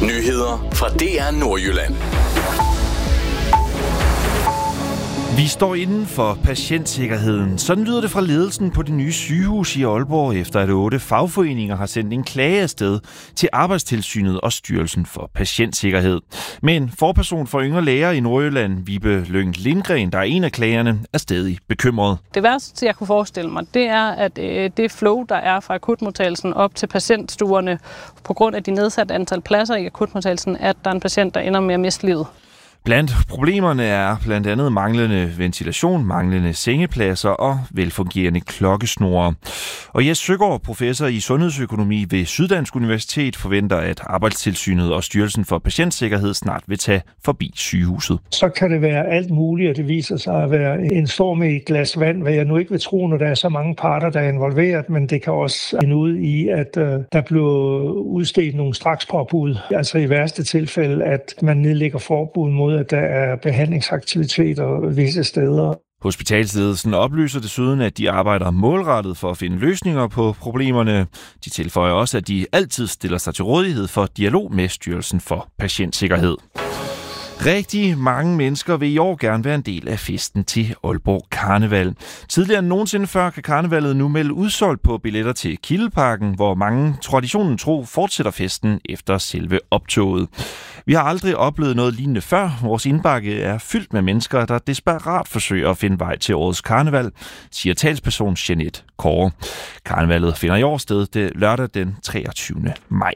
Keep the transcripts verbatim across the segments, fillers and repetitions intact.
Nyheder fra D R Nordjylland. Vi står inden for patientsikkerheden. Sådan lyder det fra ledelsen på det nye sygehus i Aalborg, efter at otte fagforeninger har sendt en klage afsted til Arbejdstilsynet og Styrelsen for Patientsikkerhed. Men forperson for yngre læger i Nordjylland, Vibe Lyng Lindgren, der er en af klagerne, er stadig bekymret. Det værste, jeg kunne forestille mig, det er, at det flow, der er fra akutmodtagelsen op til patientstuerne, på grund af de nedsatte antal pladser i akutmodtagelsen, at der er en patient, der ender med at miste livet. Blandt problemerne er blandt andet manglende ventilation, manglende sengepladser og velfungerende klokkesnore. Og Jes Søgaard, professor i sundhedsøkonomi ved Syddansk Universitet, forventer, at Arbejdstilsynet og Styrelsen for Patientsikkerhed snart vil tage forbi sygehuset. Så kan det være alt muligt, og det viser sig at være en storm i et glas vand, hvad jeg nu ikke vil tro, når der er så mange parter, der er involveret, men det kan også ende ud i, at øh, der bliver udstedt nogle strakspåbud. Altså i værste tilfælde, at man nedlægger forbud mod, at der er behandlingsaktiviteter visse steder. Hospitalsledelsen oplyser desuden, at de arbejder målrettet for at finde løsninger på problemerne. De tilføjer også, at de altid stiller sig til rådighed for dialog med Styrelsen for Patientsikkerhed. Rigtig mange mennesker vil i år gerne være en del af festen til Aalborg Karneval. Tidligere end nogensinde før kan karnevalet nu melde udsolgt på billetter til Kildeparken, hvor mange traditionen tro fortsætter festen efter selve optoget. Vi har aldrig oplevet noget lignende før. Vores indbakke er fyldt med mennesker, der desperat forsøger at finde vej til årets karneval, siger talsperson Jeanette Kåre. Karnevalet finder i år sted det lørdag den treogtyvende maj.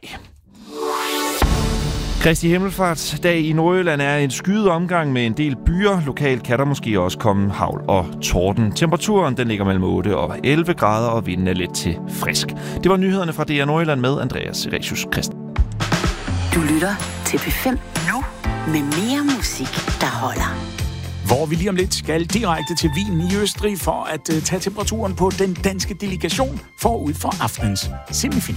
Kristi Himmelfartsdag i Nordjylland er en skyet omgang med en del byer. Lokalt kan der måske også komme hagl og torden. Temperaturen den ligger mellem otte og elleve grader, og vinden er let til frisk. Det var nyhederne fra D R Nordjylland med Andreas Seresius Christen. Du lytter til P fem nu med mere musik, der holder. Hvor vi lige om lidt skal direkte til Wien i Østrig for at uh, tage temperaturen på den danske delegation forud for aftenens semifinal.